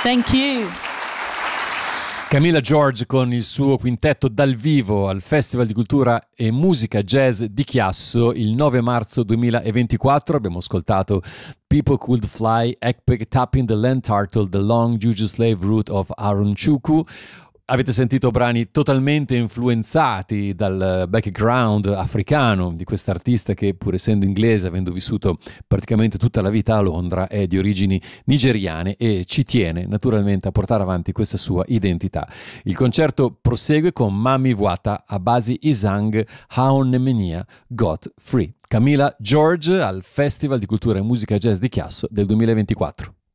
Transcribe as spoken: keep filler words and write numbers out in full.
Thank you. Camilla George con il suo quintetto dal vivo al Festival di Cultura e Musica Jazz di Chiasso il nove marzo duemilaventiquattro. Abbiamo ascoltato People Could Fly, Ekpek Tapping the Land Turtle, The Long Juju Slave Route of Aaron Chukwu. Avete sentito brani totalmente influenzati dal background africano di quest'artista che, pur essendo inglese, avendo vissuto praticamente tutta la vita a Londra, è di origini nigeriane e ci tiene naturalmente a portare avanti questa sua identità. Il concerto prosegue con Mami Wata Abasi Isang Haonemenia Got Free. Camilla George al Festival di Cultura e Musica Jazz di Chiasso del duemilaventiquattro.